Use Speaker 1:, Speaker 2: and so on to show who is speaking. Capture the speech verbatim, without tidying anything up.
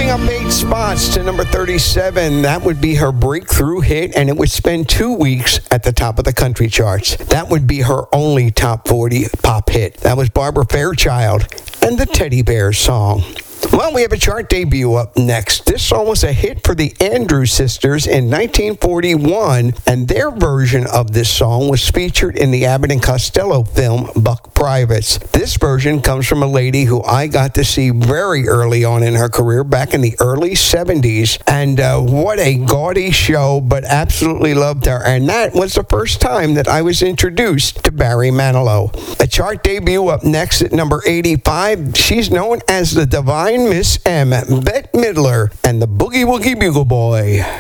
Speaker 1: Moving up eight spots to number thirty-seven, that would be her breakthrough hit, and it would spend two weeks at the top of the country charts. That would be her only top forty pop hit. That was Barbara Fairchild and the Teddy Bears song. Well, we have a chart debut up next. This song was a hit for the Andrews Sisters in nineteen forty-one, and their version of this song was featured in the Abbott and Costello film Buck Privates. This version comes from a lady who I got to see very early on in her career, back in the early seventies, and uh, what a gaudy show, but absolutely loved her. And that was the first time that I was introduced to Barry Manilow. A chart debut up next at number eighty-five. She's known as the Divine Miss M, Bette Midler, and the Boogie Woogie Bugle Boy.